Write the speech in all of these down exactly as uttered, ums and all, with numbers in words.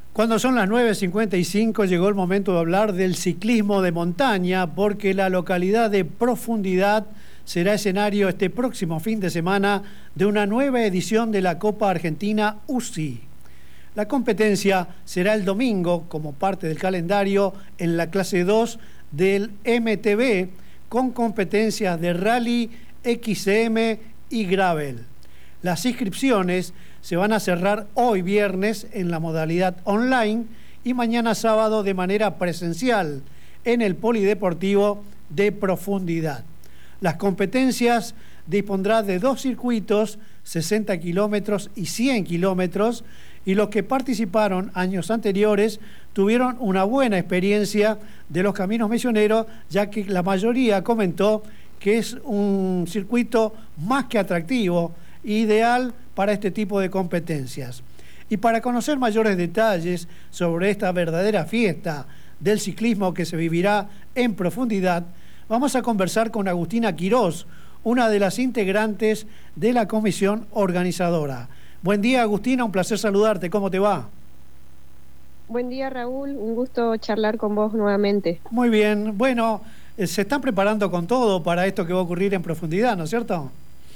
Cuando son las nueve cincuenta y cinco llegó el momento de hablar del ciclismo de montaña, porque la localidad de Profundidad será escenario este próximo fin de semana de una nueva edición de la Copa Argentina U C I. La competencia será el domingo como parte del calendario en la clase dos del M T B, con competencias de rally, X C M y gravel. Las inscripciones se van a cerrar hoy viernes en la modalidad online y mañana sábado de manera presencial en el Polideportivo de Profundidad. Las competencias dispondrán de dos circuitos, sesenta kilómetros y cien kilómetros, y los que participaron años anteriores tuvieron una buena experiencia de los caminos misioneros, ya que la mayoría comentó que es un circuito más que atractivo, ideal para este tipo de competencias. Y para conocer mayores detalles sobre esta verdadera fiesta del ciclismo que se vivirá en Profundidad, vamos a conversar con Agustina Quirós, una de las integrantes de la comisión organizadora. Buen día, Agustina, un placer saludarte. ¿Cómo te va? Buen día, Raúl, un gusto charlar con vos nuevamente. Muy bien. Bueno, eh, se están preparando con todo para esto que va a ocurrir en Profundidad, ¿no es cierto?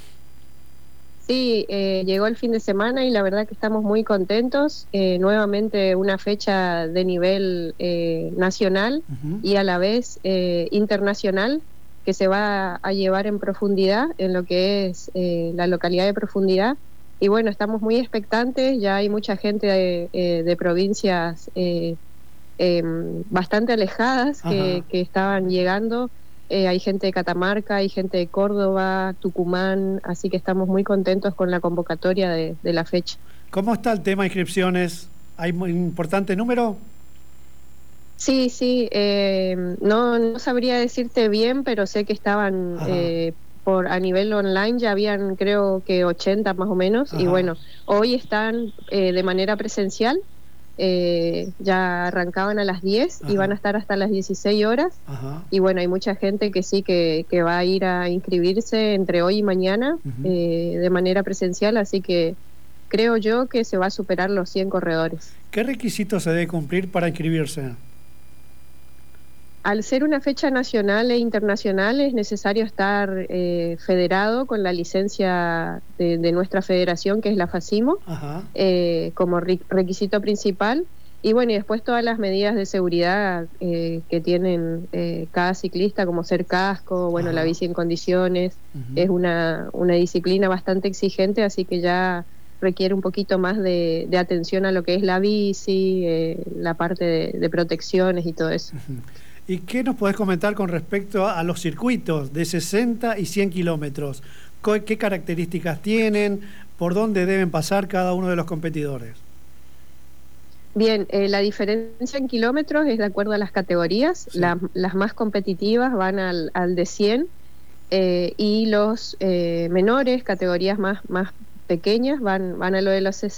Sí, eh, llegó el fin de semana y la verdad que estamos muy contentos. Eh, nuevamente una fecha de nivel eh, nacional uh-huh. y a la vez eh, internacional, que se va a llevar en Profundidad, en lo que es eh, la localidad de Profundidad. Y bueno, estamos muy expectantes, ya hay mucha gente de, eh, de provincias eh, eh, bastante alejadas que, que estaban llegando. Eh, hay gente de Catamarca, hay gente de Córdoba, Tucumán, así que estamos muy contentos con la convocatoria de, de la fecha. ¿Cómo está el tema de inscripciones? ¿Hay un importante número? Sí, sí, eh, no, no sabría decirte bien, pero sé que estaban eh, por a nivel online, ya habían creo que ochenta más o menos. Ajá. Y bueno, hoy están eh, de manera presencial. Eh, ya arrancaban a las diez. Ajá. Y van a estar hasta las dieciséis horas. Ajá. Y bueno, hay mucha gente que sí que, que va a ir a inscribirse entre hoy y mañana. Uh-huh. eh, de manera presencial, así que creo yo que se va a superar los cien corredores. ¿Qué requisitos se debe cumplir para inscribirse? Al ser una fecha nacional e internacional es necesario estar eh, federado con la licencia de, de nuestra federación, que es la FACIMO, eh, como re requisito principal. Y bueno, y después todas las medidas de seguridad eh, que tienen eh, cada ciclista, como ser casco, bueno, Ajá. la bici en condiciones. Uh-huh. Es una, una disciplina bastante exigente, así que ya requiere un poquito más de, de atención a lo que es la bici, eh, la parte de, de protecciones y todo eso. Uh-huh. ¿Y qué nos podés comentar con respecto a los circuitos de sesenta y cien kilómetros? ¿Qué características tienen? ¿Por dónde deben pasar cada uno de los competidores? Bien, eh, la diferencia en kilómetros es de acuerdo a las categorías. Sí. La, las más competitivas van al, al de cien eh, y los eh, menores, categorías más, más pequeñas, van, van a lo de los sesenta.